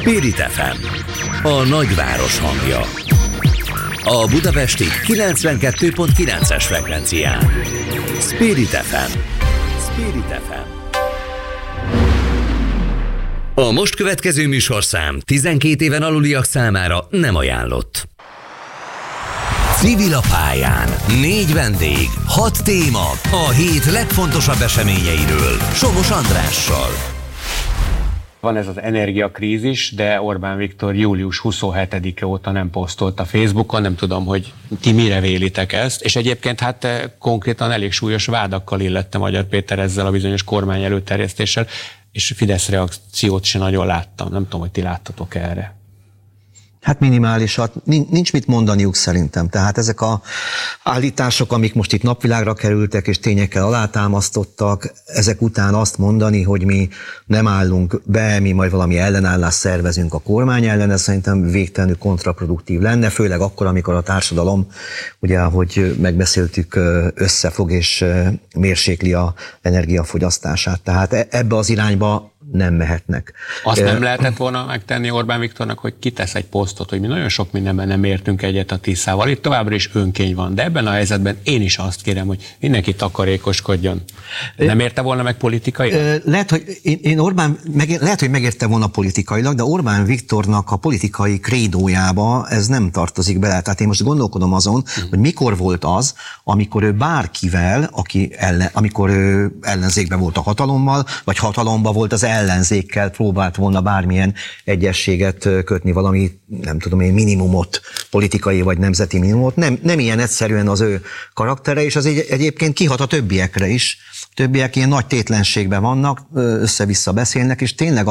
Spirit FM, a nagyváros hangja. A budapesti 92.9-es frekvencián. Spirit FM. Spirit FM. A most következő műsorszám 12 éven aluliak számára nem ajánlott. Civil a pályán. 4 vendég, 6 téma, a hét legfontosabb eseményeiről. Somos Andrással. Van ez az energiakrízis, de Orbán Viktor július 27-e óta nem posztolt a Facebookon, nem tudom, hogy ti mire vélitek ezt, és egyébként hát konkrétan elég súlyos vádakkal illette Magyar Péter ezzel a bizonyos kormány előterjesztéssel, és Fidesz reakciót sem nagyon láttam. Nem tudom, hogy ti láttatok erre. Hát minimálisat, nincs mit mondaniuk szerintem. Tehát ezek az állítások, amik most itt napvilágra kerültek és tényekkel alátámasztottak, ezek után azt mondani, hogy mi nem állunk be, mi majd valami ellenállást szervezünk a kormány ellen, ez szerintem végtelenül kontraproduktív lenne, főleg akkor, amikor a társadalom, ugye, ahogy megbeszéltük, összefog és mérsékli az energiafogyasztását. Tehát ebbe az irányba nem mehetnek. Azt nem lehetett volna megtenni Orbán Viktornak, hogy kitesz egy posztot, hogy mi nagyon sok mindenben nem értünk egyet a Tiszával. Itt továbbra is önkény van, de ebben a helyzetben én is azt kérem, hogy mindenki takarékoskodjon. Nem érte volna meg politikailag? Lehet, hogy lehet, hogy megérte volna politikailag, de Orbán Viktornak a politikai krédójába ez nem tartozik bele. Tehát én most gondolkodom azon, hogy mikor volt az, amikor ő bárkivel, amikor ő ellenzékben volt a hatalommal, vagy hatalomban volt az ellenzékkel, próbált volna bármilyen egyességet kötni, valami, nem tudom én, minimumot, politikai vagy nemzeti minimumot. Nem ilyen egyszerűen az ő karaktere, és az egyébként kihat a többiekre is. Többiek ilyen nagy tétlenségben vannak, össze-vissza beszélnek, és tényleg,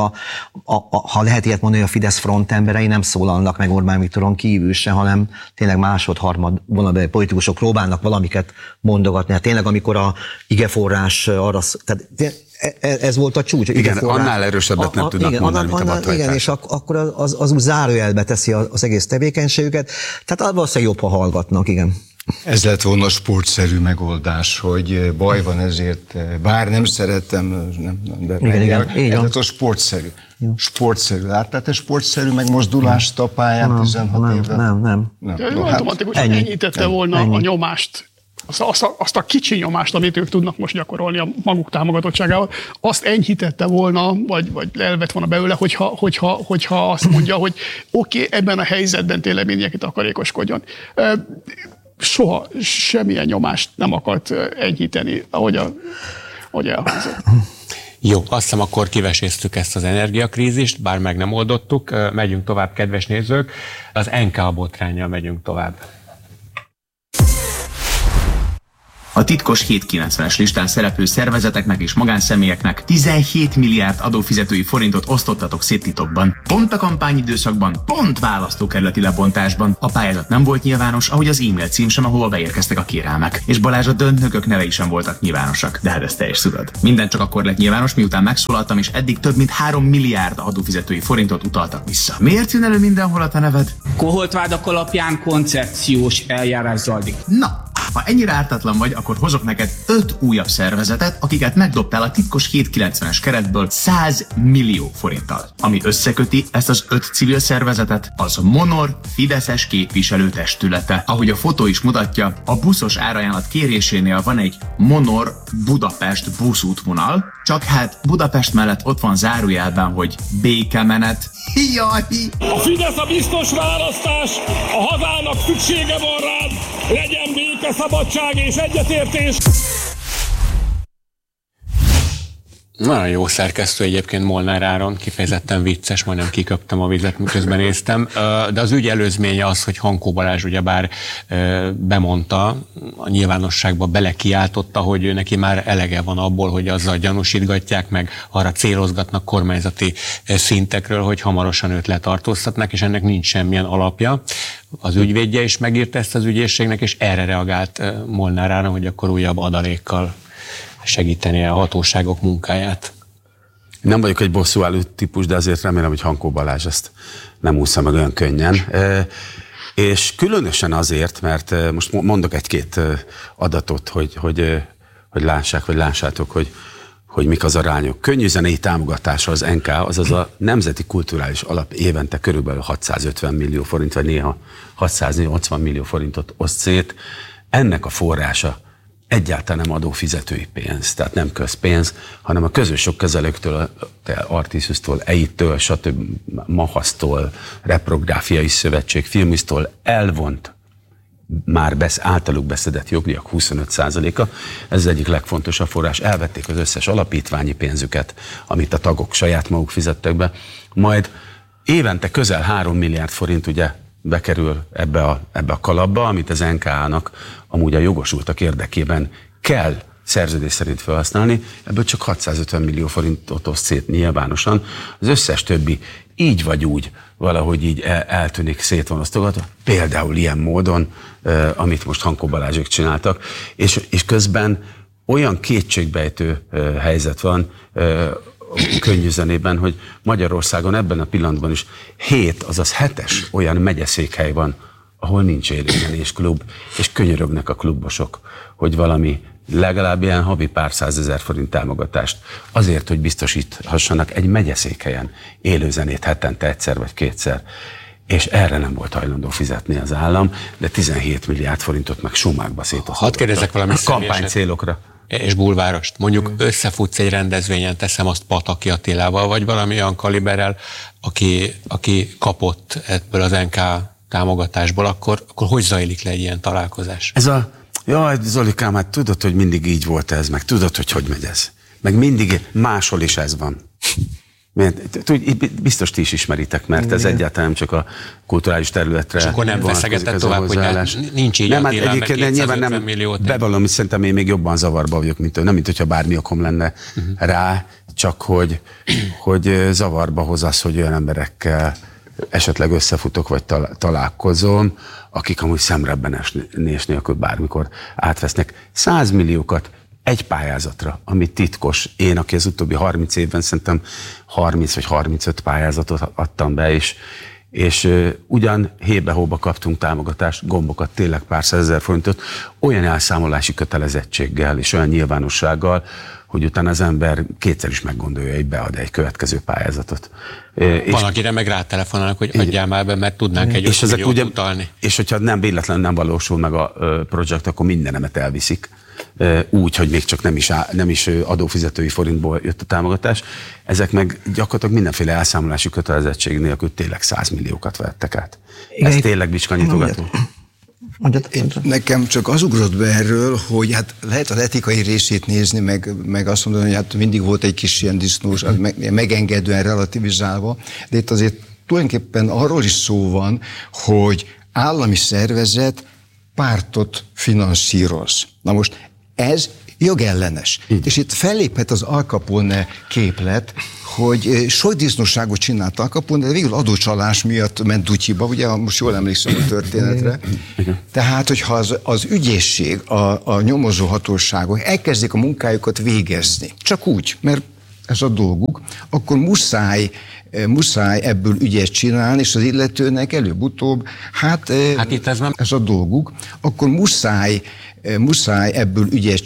ha lehet ilyet mondani, a Fidesz frontemberei nem szólalnak meg Orbán Viktoron kívül se, hanem tényleg másod-harmad vonalbeli politikusok próbálnak valamiket mondogatni. Hát tényleg, amikor a igeforrás arra... Tehát ez volt a csúcs. Igen, annál erősebbet nem tudnak mondani, mint a vadhajtás. Igen, és akkor az úgy zárójelbe teszi az egész tevékenységüket. Tehát valószínűleg jobb, ha hallgatnak, igen. Ez lett volna a sportszerű megoldás, hogy baj van ezért, bár nem szeretem, de igen, ez lett a sportszerű. Sportszerű. Láttál te sportszerű megmozdulást a pályán 16 évre? Nem. Automatikusan enyhítette volna a nyomást. Azt a kicsi nyomást, amit ők tudnak most gyakorolni a maguk támogatottságával, azt enyhítette volna, vagy elvett volna belőle, hogyha azt mondja, hogy oké, ebben a helyzetben tényleg mindenki takarékoskodjon. Soha semmilyen nyomást nem akart enyhíteni, ahogy elhangzott. Jó, azt hiszem akkor kiveséztük ezt az energiakrízist, bár meg nem oldottuk. Megyünk tovább, kedves nézők. Az NK botránnyal megyünk tovább. A titkos 790-es listán szereplő szervezeteknek és magánszemélyeknek 17 milliárd adófizetői forintot osztottatok szét titokban. Pont a kampányidőszakban, pont választókerületi lebontásban. A pályázat nem volt nyilvános, ahogy az e-mail cím sem, ahol beérkeztek a kérelmek. És Balázs, a döntnökök nevei sem voltak nyilvánosak. De hát ez teljes szurad. Minden csak akkor lett nyilvános, miután megszólaltam, és eddig több mint 3 milliárd adófizetői forintot utaltak vissza. Miért jön elő mindenhol a te neved? Koholtvádak alapján koncepciós eljárás zajlik. Na, ha ennyire ártatlan vagy, akkor hozok neked 5 újabb szervezetet, akiket megdobtál a titkos 790-es keretből 100 millió forinttal. Ami összeköti ezt az 5 civil szervezetet, az Monor Fideszes képviselőtestülete. Ahogy a fotó is mutatja, a buszos árajánlat kérésénél van egy Monor Budapest buszútvonal, csak hát Budapest mellett ott van zárójelben, hogy békemenet. Jaj! A Fidesz a biztos választás, a hazának szüksége van rád, legyen béke, szabadság és egyetértés. Nagyon jó szerkesztő egyébként Molnár Áron, kifejezetten vicces, majdnem kiköptem a vizet, miközben néztem. De az ügy előzménye az, hogy Hankó Balázs ugyebár bemondta, a nyilvánosságba belekiáltotta, hogy ő neki már elege van abból, hogy azzal gyanúsítgatják, meg arra célozgatnak kormányzati szintekről, hogy hamarosan őt letartóztatnak, és ennek nincs semmilyen alapja. Az ügyvédje is megírta ezt az ügyészségnek, és erre reagált Molnár Áron, hogy akkor újabb adalékkal segíteni a hatóságok munkáját. Nem vagyok egy bosszúálló típus, de azért remélem, hogy Hankó Balázs ezt nem ússza meg olyan könnyen. És különösen azért, mert most mondok egy-két adatot, hogy lássátok, hogy mik az arányok. Könnyűzenei támogatása az NK, azaz a Nemzeti Kulturális Alap évente körülbelül 650 millió forint, vagy néha 680 millió forintot oszt szét. Ennek a forrása egyáltalán nem adófizetői pénz, tehát nem közpénz, hanem a közös jogkezelőktől, Artisiustól, EIT-től, stb. Mahasztól, Reprográfiai Szövetség, Filmisztól elvont már általuk beszedett jogdíjak 25%-a, ez az egyik legfontosabb forrás. Elvették az összes alapítványi pénzüket, amit a tagok saját maguk fizettek be, majd évente közel 3 milliárd forint ugye bekerül ebbe a kalapba, amit az NK-nak amúgy a jogosultak érdekében kell szerződés szerint felhasználni, ebből csak 650 millió forintot oszt szét nyilvánosan, az összes többi így vagy úgy valahogy így eltűnik, szét van osztogatva, például ilyen módon, amit most Hankó Balázsék csináltak, és közben olyan kétségbejtő helyzet van Könnyűzenében, hogy Magyarországon ebben a pillanatban is 7 olyan megyeszékhely van, ahol nincs élőzenésklub, és könyörögnek a klubosok, hogy valami legalább ilyen havi pár százezer forint támogatást azért, hogy biztosíthassanak egy megyeszékhelyen élőzenét hetente egyszer vagy kétszer. És erre nem volt hajlandó fizetni az állam, de 17 milliárd forintot meg sumákba szétosztottak. Hadd kérdezzek valami kampánycélokra. És bulvárost. Mondjuk összefutsz egy rendezvényen, teszem azt Pataki Attilával, vagy valami olyan kaliberrel, aki kapott ebből az NK támogatásból, akkor hogy zajlik le egy ilyen találkozás? Jaj, Zolikám, hát tudod, hogy mindig így volt ez, meg tudod, hogy megy ez. Meg mindig máshol is ez van. Biztos ti is ismeritek, mert ez egyáltalán nem csak a kulturális területre. És akkor nem veszegetett tovább, hogy nincs így nem, Attila, meg 250 milliót. Bevallom, hogy szerintem én még jobban zavarba vagyok, mint ő. Nem, mint hogyha bármi okom lenne rá, csak hogy zavarba hoz az, hogy olyan emberekkel esetleg összefutok, vagy találkozom, akik amúgy szemrebbenés nélkül bármikor átvesznek 100 milliókat egy pályázatra, ami titkos. Én, aki az utóbbi 30 évben szerintem 30 vagy 35 pályázatot adtam be, és ugyan hébe-hóba kaptunk támogatást, gombokat, tényleg pár százezer forintot, olyan elszámolási kötelezettséggel és olyan nyilvánossággal, hogy utána az ember kétszer is meggondolja, hogy bead egy következő pályázatot. Van, akire meg rátelefonálnak, hogy adjál már be, mert tudnánk egy 5 milliót utalni. És hogyha nem véletlenül nem valósul meg a projekt, akkor mindenemet elviszik. Úgy, hogy még csak nem is adófizetői forintból jött a támogatás. Ezek meg gyakorlatilag mindenféle elszámolási kötelezettség nélkül tényleg 100 milliókat vettek át. Ez tényleg bicskanyitogató. Nekem csak az ugrott be erről, hogy hát lehet az etikai részét nézni, meg azt mondani, hogy hát mindig volt egy kis ilyen disznós, megengedően relativizálva, de itt azért tulajdonképpen arról is szó van, hogy állami szervezet pártot finanszíroz. Na most ez jogellenes. És itt felléphet az Al Capone képlet, hogy sok disznóságot csinált Al Capone, de végül adócsalás miatt ment dutyiba, ugye most jól emlékszem a történetre. Tehát, hogyha az ügyészség, a nyomozó hatóságok elkezdik a munkájukat végezni, csak úgy, mert ez a dolguk, akkor muszáj ebből ügyet csinálni, és az illetőnek előbb-utóbb, hát itt ez a dolguk, akkor muszáj ebből ügyet